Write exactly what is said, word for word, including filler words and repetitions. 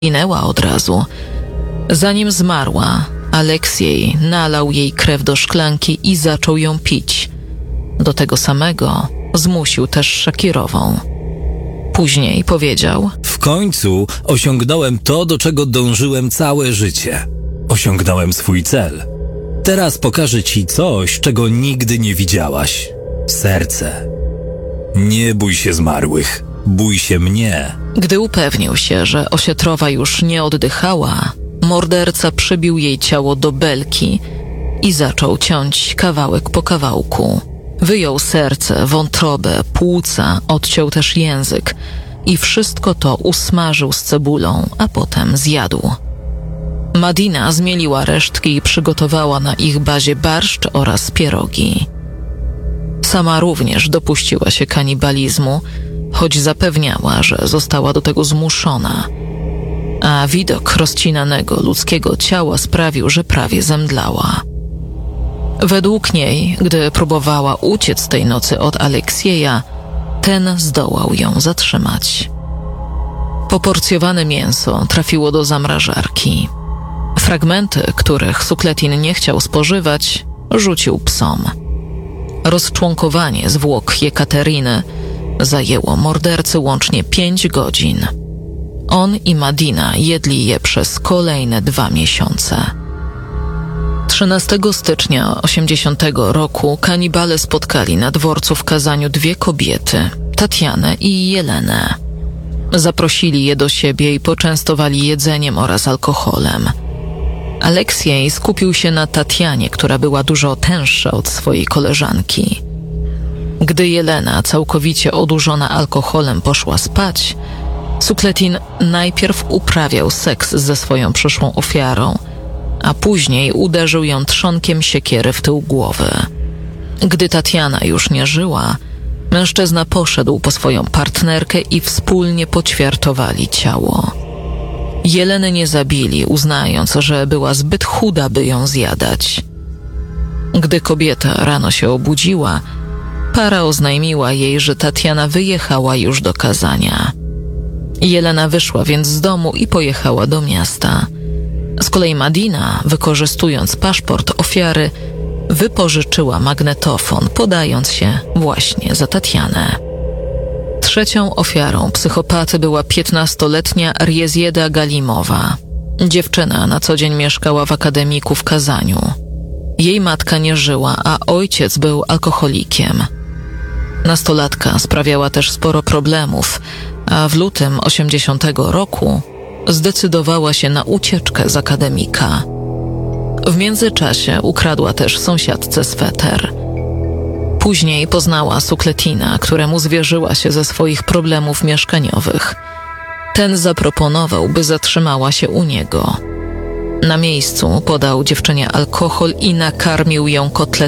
Ginęła od razu. Zanim zmarła, Aleksiej nalał jej krew do szklanki i zaczął ją pić. Do tego samego zmusił też Szakirową. Później powiedział: W końcu osiągnąłem to, do czego dążyłem całe życie. Osiągnąłem swój cel. Teraz pokażę ci coś, czego nigdy nie widziałaś. Serce. Nie bój się zmarłych. Bój się mnie. Gdy upewnił się, że Osietrowa już nie oddychała, morderca przybił jej ciało do belki i zaczął ciąć kawałek po kawałku. Wyjął serce, wątrobę, płuca, odciął też język i wszystko to usmażył z cebulą, a potem zjadł. Madina zmieliła resztki i przygotowała na ich bazie barszcz oraz pierogi. Sama również dopuściła się kanibalizmu, choć zapewniała, że została do tego zmuszona, a widok rozcinanego ludzkiego ciała sprawił, że prawie zemdlała. Według niej, gdy próbowała uciec tej nocy od Aleksieja, ten zdołał ją zatrzymać. Poporcjowane mięso trafiło do zamrażarki. Fragmenty, których Sukletin nie chciał spożywać, rzucił psom. Rozczłonkowanie zwłok Jekateryny zajęło mordercy łącznie pięć godzin. On i Madina jedli je przez kolejne dwa miesiące. trzynastego stycznia osiemdziesiątego roku kanibale spotkali na dworcu w Kazaniu dwie kobiety, Tatianę i Jelenę. Zaprosili je do siebie i poczęstowali jedzeniem oraz alkoholem. Aleksiej skupił się na Tatianie, która była dużo tęższa od swojej koleżanki. Gdy Jelena, całkowicie odurzona alkoholem, poszła spać, Sukletin najpierw uprawiał seks ze swoją przyszłą ofiarą, a później uderzył ją trzonkiem siekiery w tył głowy. Gdy Tatiana już nie żyła, mężczyzna poszedł po swoją partnerkę i wspólnie poćwiartowali ciało. Jeleny nie zabili, uznając, że była zbyt chuda, by ją zjadać. Gdy kobieta rano się obudziła, para oznajmiła jej, że Tatiana wyjechała już do Kazania. Jelena wyszła więc z domu i pojechała do miasta. Z kolei Madina, wykorzystując paszport ofiary, wypożyczyła magnetofon, podając się właśnie za Tatianę. Trzecią ofiarą psychopaty była piętnastoletnia Rjezieda Galimowa. Dziewczyna na co dzień mieszkała w akademiku w Kazaniu. Jej matka nie żyła, a ojciec był alkoholikiem. Nastolatka sprawiała też sporo problemów, a w lutym osiemdziesiątego roku zdecydowała się na ucieczkę z akademika. W międzyczasie ukradła też sąsiadce sweter. Później poznała Sukletina, któremu zwierzyła się ze swoich problemów mieszkaniowych. Ten zaproponował, by zatrzymała się u niego. Na miejscu podał dziewczynie alkohol i nakarmił ją kotletami